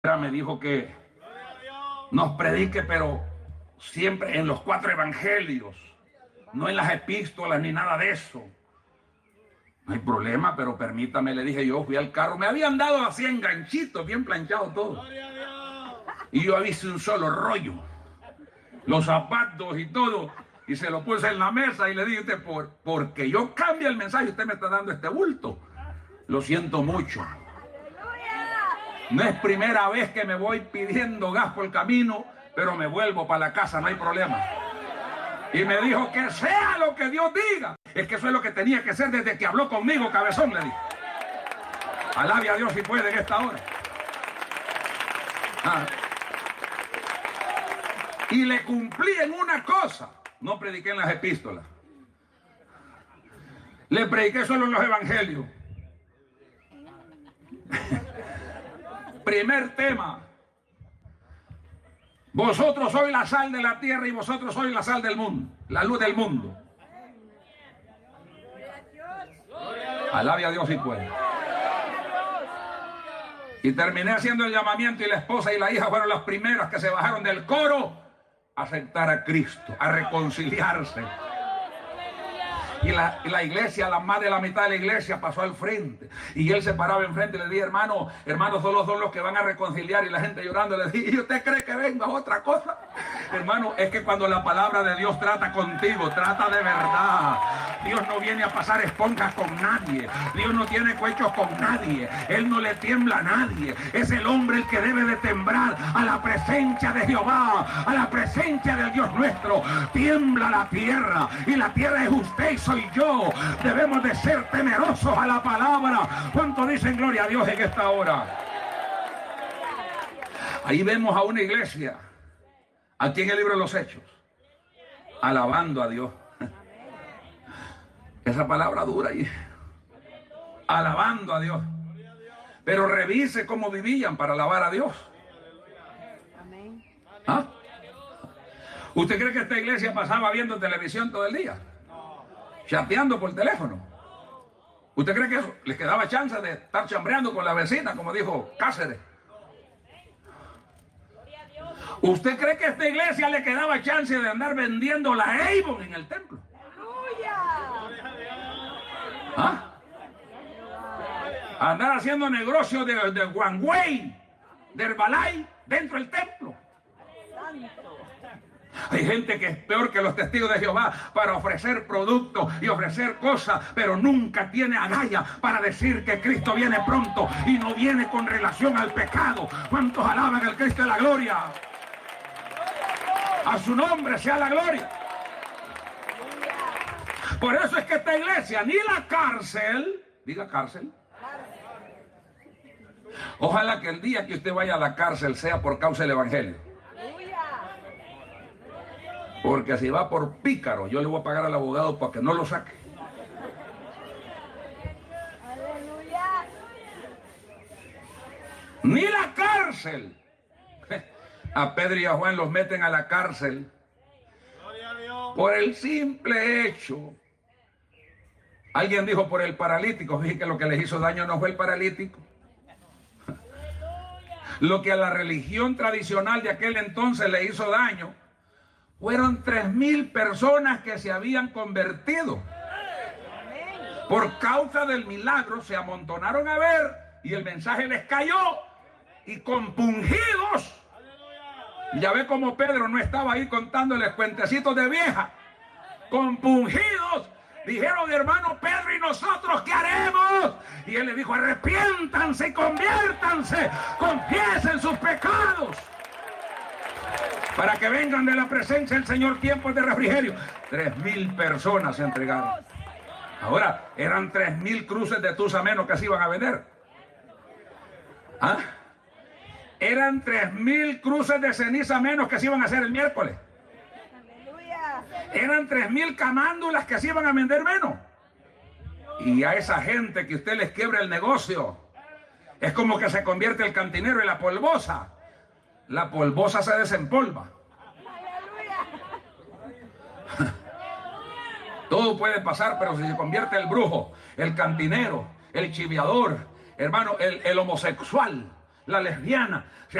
Me dijo que nos predique, pero siempre en los 4 evangelios, no en las epístolas ni nada de eso. No hay problema, pero permítame, le dije yo, fui al carro, me habían dado así enganchitos, bien planchado todo. Y yo hice un solo rollo, los zapatos y todo, y se lo puse en la mesa y le dije, usted, porque yo cambio el mensaje, usted me está dando este bulto. Lo siento mucho. No es primera vez que me voy pidiendo gas por el camino, pero me vuelvo para la casa, no hay problema. Y me dijo que sea lo que Dios diga. Es que eso es lo que tenía que ser desde que habló conmigo, cabezón, le dije. Alabe a Dios si puede en esta hora. Y le cumplí en una cosa. No prediqué en las epístolas. Le prediqué solo en los evangelios. Primer tema: vosotros sois la sal de la tierra y vosotros sois la sal del mundo, la luz del mundo. Alabe a Dios si puede. Y terminé haciendo el llamamiento, y la esposa y la hija fueron las primeras que se bajaron del coro a aceptar a Cristo, a reconciliarse. Y la iglesia, la más de la mitad de la iglesia pasó al frente. Y él se paraba enfrente y le dije, hermano, son los dos los que van a reconciliar. Y la gente llorando le dije, ¿y usted cree que venga otra cosa? Hermano, es que cuando la palabra de Dios trata contigo, trata de verdad. Dios no viene a pasar esponjas con nadie. Dios no tiene cuechos con nadie. Él no le tiembla a nadie. Es el hombre el que debe de temblar a la presencia de Jehová, a la presencia del Dios nuestro. Tiembla la tierra, y la tierra es usted y soy yo. Debemos de ser temerosos a la palabra. ¿Cuánto dicen gloria a Dios en esta hora? Ahí vemos a una iglesia, aquí en el libro de los Hechos, alabando a Dios. Esa palabra dura ahí. Alabando a Dios. Pero revise cómo vivían para alabar a Dios. ¿Ah? ¿Usted cree que esta iglesia pasaba viendo televisión todo el día? Chateando por teléfono. ¿Usted cree que eso les quedaba chance de estar chambreando con la vecina, como dijo Cáceres? ¿Usted cree que a esta iglesia le quedaba chance de andar vendiendo la Avon en el templo? ¿Ah? Andar haciendo negocios de One Way, de Herbalife, dentro del templo. Hay gente que es peor que los testigos de Jehová para ofrecer productos y ofrecer cosas, pero nunca tiene agallas para decir que Cristo viene pronto y no viene con relación al pecado. ¿Cuántos alaban al Cristo de la gloria? A su nombre sea la gloria. Por eso es que esta iglesia, ni la cárcel, diga cárcel. Ojalá que el día que usted vaya a la cárcel sea por causa del evangelio. Porque si va por pícaro, yo le voy a pagar al abogado para que no lo saque. ¡Aleluya! Ni la cárcel. A Pedro y a Juan los meten a la cárcel por el simple hecho. Alguien dijo por el paralítico. Fíjense que lo que les hizo daño no fue el paralítico. Lo que a la religión tradicional de aquel entonces le hizo daño fueron 3,000 personas que se habían convertido. Por causa del milagro se amontonaron a ver, y el mensaje les cayó, y compungidos. Ya ve como Pedro no estaba ahí contándoles cuentecitos de vieja. Compungidos dijeron, hermano Pedro, ¿y nosotros qué haremos? Y él le dijo, arrepiéntanse y conviértanse, confiesen sus pecados, para que vengan de la presencia del Señor tiempos de refrigerio. 3,000 personas se entregaron. Ahora, eran 3,000 cruces de tuza menos que se iban a vender. ¿Ah? Eran 3,000 cruces de ceniza menos que se iban a hacer el miércoles. Eran 3,000 camándulas que se iban a vender menos. Y a esa gente que usted les quiebra el negocio, es como que se convierte el cantinero en la polvosa. La polvosa se desempolva. Todo puede pasar, pero si se convierte el brujo, el cantinero, el chiviador, hermano, el homosexual, la lesbiana, se